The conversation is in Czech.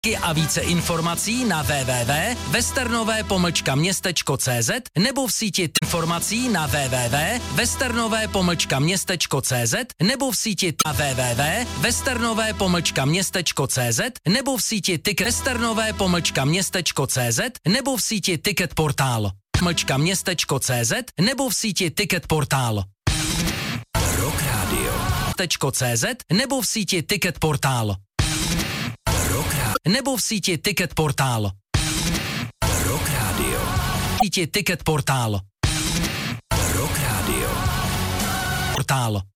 A více informací na www.westernové-městečko.cz nebo v síti informací na www.westernové-městečko.cz nebo v síti www.westernové-městečko.cz nebo v síti westernové-městečko.cz nebo v síti Ticket Portal .městečko.cz nebo v síti Ticket Portal Rock Radio .cz nebo v síti Ticket Portal nebo v síti Ticket Portal. Rock Radio. Síti Ticket Portal. Rock Radio. Portál.